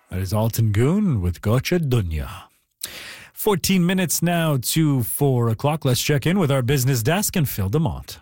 That is Alton Goon with Gocha Dunya. 14 minutes now to 4 o'clock. Let's check in with our business desk and Phil DeMont.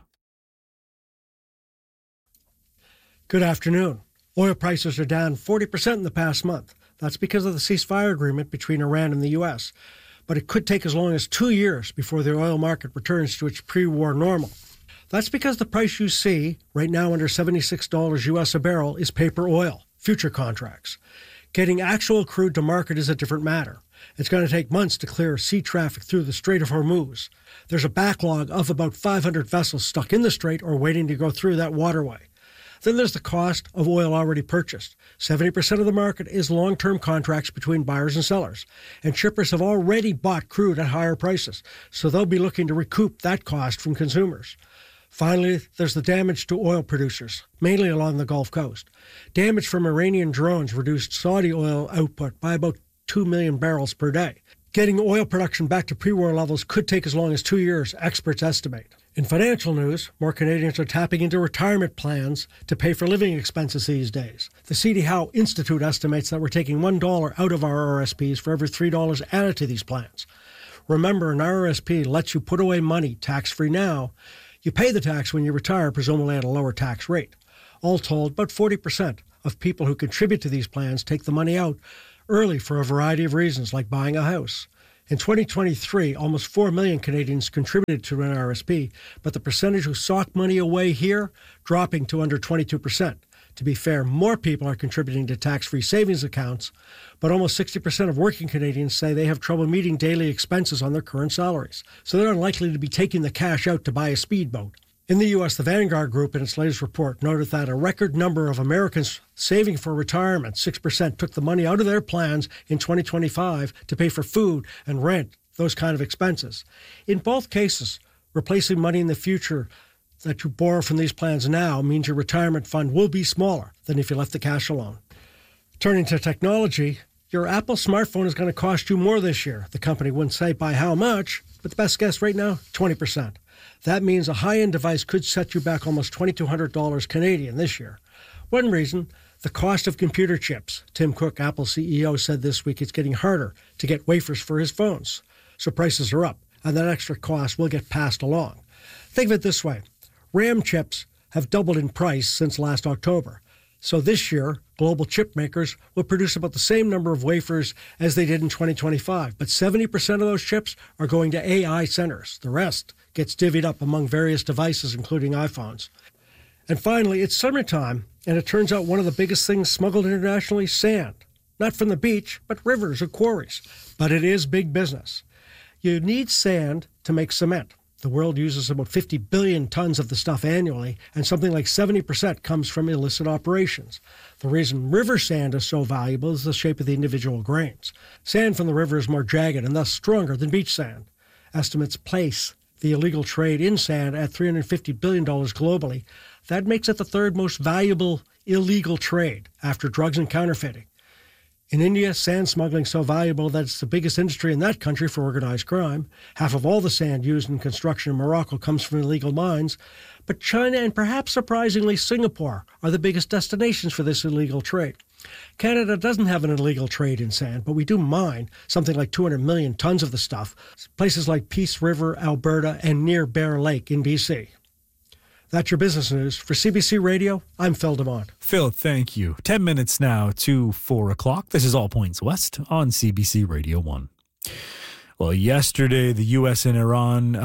Good afternoon. Oil prices are down 40% in the past month. That's because of the ceasefire agreement between Iran and the U.S. But it could take as long as 2 years before the oil market returns to its pre-war normal. That's because the price you see right now under $76 U.S. a barrel is paper oil, future contracts. Getting actual crude to market is a different matter. It's going to take months to clear sea traffic through the Strait of Hormuz. There's a backlog of about 500 vessels stuck in the strait or waiting to go through that waterway. Then there's the cost of oil already purchased. 70% of the market is long-term contracts between buyers and sellers. And shippers have already bought crude at higher prices, so they'll be looking to recoup that cost from consumers. Finally, there's the damage to oil producers, mainly along the Gulf Coast. Damage from Iranian drones reduced Saudi oil output by about 2 million barrels per day. Getting oil production back to pre-war levels could take as long as 2 years, experts estimate. In financial news, more Canadians are tapping into retirement plans to pay for living expenses these days. The C.D. Howe Institute estimates that we're taking $1 out of our RSPs for every $3 added to these plans. Remember, an RSP lets you put away money tax-free now. You pay the tax when you retire, presumably at a lower tax rate. All told, about 40% of people who contribute to these plans take the money out early for a variety of reasons, like buying a house. In 2023, almost 4 million Canadians contributed to an RSP, but the percentage who sock money away here dropping to under 22%. To be fair, more people are contributing to tax-free savings accounts, but almost 60% of working Canadians say they have trouble meeting daily expenses on their current salaries, so they're unlikely to be taking the cash out to buy a speedboat. In the U.S., the Vanguard Group, in its latest report, noted that a record number of Americans saving for retirement, 6%, took the money out of their plans in 2025 to pay for food and rent, those kind of expenses. In both cases, replacing money in the future that you borrow from these plans now means your retirement fund will be smaller than if you left the cash alone. Turning to technology, your Apple smartphone is going to cost you more this year. The company wouldn't say by how much, but the best guess right now, 20%. That means a high-end device could set you back almost $2,200 Canadian this year. One reason, the cost of computer chips. Tim Cook, Apple CEO, said this week it's getting harder to get wafers for his phones. So prices are up, and that extra cost will get passed along. Think of it this way. RAM chips have doubled in price since last October. So this year, global chip makers will produce about the same number of wafers as they did in 2025. But 70% of those chips are going to AI centers. The rest gets divvied up among various devices, including iPhones. And finally, it's summertime, and it turns out one of the biggest things smuggled internationally is sand. Not from the beach, but rivers or quarries. But it is big business. You need sand to make cement. The world uses about 50 billion tons of the stuff annually, and something like 70% comes from illicit operations. The reason river sand is so valuable is the shape of the individual grains. Sand from the river is more jagged and thus stronger than beach sand. Estimates place the illegal trade in sand at $350 billion globally. That makes it the third most valuable illegal trade after drugs and counterfeiting. In India, sand smuggling is so valuable that it's the biggest industry in that country for organized crime. Half of all the sand used in construction in Morocco comes from illegal mines. But China and perhaps surprisingly Singapore are the biggest destinations for this illegal trade. Canada doesn't have an illegal trade in sand, but we do mine something like 200 million tons of the stuff. Places like Peace River, Alberta, and near Bear Lake in BC. That's your business news. For CBC Radio, I'm Phil DeMont. Phil, thank you. 10 minutes now to 4 o'clock. This is All Points West on CBC Radio 1. Well, yesterday, the U.S. and Iran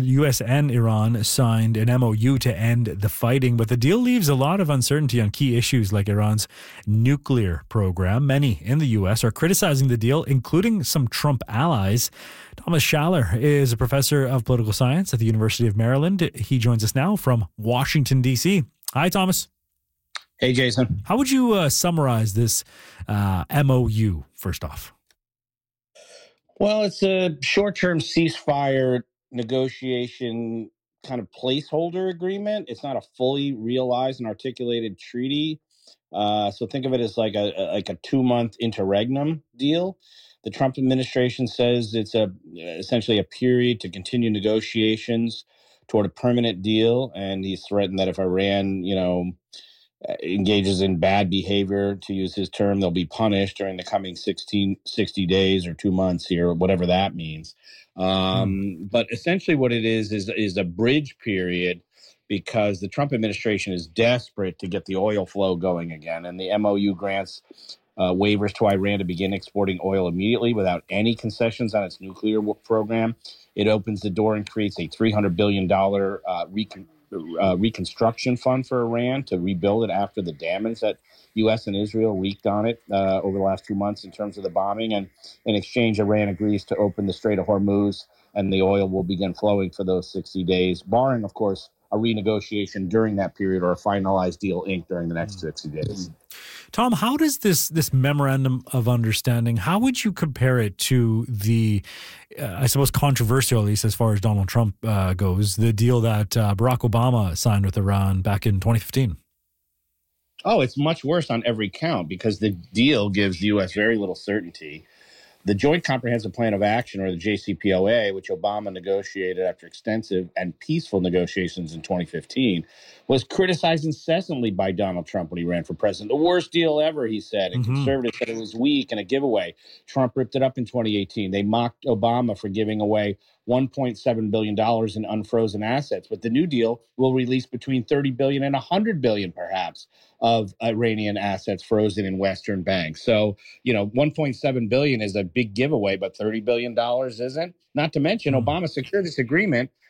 signed an MOU to end the fighting, but the deal leaves a lot of uncertainty on key issues like Iran's nuclear program. Many in the U.S. are criticizing the deal, including some Trump allies. Thomas Schaller is a professor of political science at the University of Maryland. He joins us now from Washington, D.C. Hi, Thomas. Hey, Jason. How would you summarize this MOU, first off? Well, it's a short-term ceasefire negotiation kind of placeholder agreement. It's not a fully realized and articulated treaty. So think of it as like a 2-month interregnum deal. The Trump administration says it's essentially a period to continue negotiations toward a permanent deal, and he's threatened that if Iran, engages in bad behavior, to use his term, they'll be punished during the coming 60 days or 2 months here, whatever that means. But essentially what it is a bridge period, because the Trump administration is desperate to get the oil flow going again. And the MOU grants waivers to Iran to begin exporting oil immediately without any concessions on its nuclear program. It opens the door and creates a $300 billion reconstruction fund for Iran to rebuild it after the damage that U.S. and Israel wreaked on it over the last 2 months in terms of the bombing. And in exchange, Iran agrees to open the Strait of Hormuz, and the oil will begin flowing for those 60 days, barring, of course, a renegotiation during that period or a finalized deal inked during the next 60 days. Tom, how does this memorandum of understanding, how would you compare it to the, I suppose, controversial, at least as far as Donald Trump goes, the deal that Barack Obama signed with Iran back in 2015? Oh, it's much worse on every count, because the deal gives the U.S. very little certainty. The Joint Comprehensive Plan of Action, or the JCPOA, which Obama negotiated after extensive and peaceful negotiations in 2015, was criticized incessantly by Donald Trump when he ran for president. The worst deal ever, he said, and conservatives said it was weak and a giveaway. Trump ripped it up in 2018. They mocked Obama for giving away $1.7 billion in unfrozen assets. But the new deal will release between $30 billion and $100 billion, perhaps, of Iranian assets frozen in Western banks. So, $1.7 billion is a big giveaway, but $30 billion isn't. Not to mention, Obama secured this agreement